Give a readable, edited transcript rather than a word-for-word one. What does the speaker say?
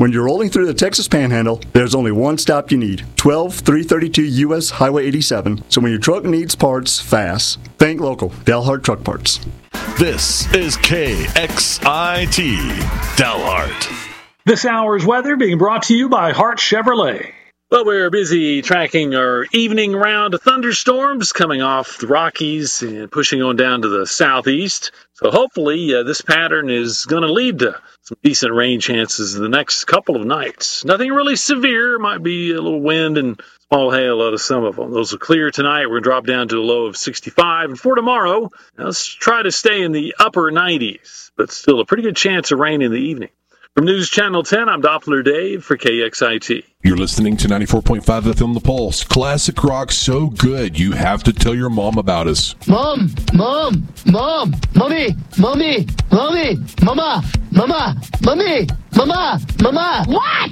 When you're rolling through the Texas Panhandle, there's only one stop you need, 12332 U.S. Highway 87. So when your truck needs parts fast, think local, Dalhart Truck Parts. This is KXIT Dalhart. This hour's weather being brought to you by Hart Chevrolet. Well, we're busy tracking our evening round of thunderstorms coming off the Rockies and pushing on down to the southeast. So hopefully this pattern is going to lead to some decent rain chances in the next couple of nights. Nothing really severe. Might be a little wind and small hail out of some of them. Those will clear tonight. We're going to drop down to a low of 65. And for tomorrow, let's try to stay in the upper 90s, but still a pretty good chance of rain in the evening. From News Channel 10, I'm Doppler Dave for KXIT. You're listening to 94.5 FM The Pulse. Classic rock so good, you have to tell your mom about us. Mom, mommy, mama, mama, mama, mommy, mama. What?